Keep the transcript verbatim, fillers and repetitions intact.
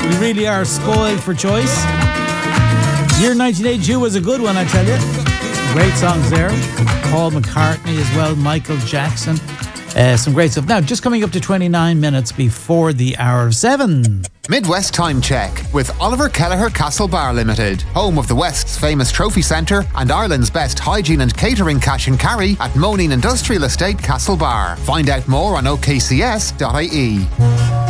We really are spoiled for choice. Year nineteen eighty-two was a good one, I tell you. Great songs there. Paul McCartney as well, Michael Jackson. Uh, some great stuff. Now, just coming up to twenty-nine minutes before the hour of seven. Midwest Time Check with Oliver Kelleher Castle Bar Limited, home of the West's famous trophy centre and Ireland's best hygiene and catering cash and carry at Moneen Industrial Estate Castle Bar. Find out more on o k c s dot i e.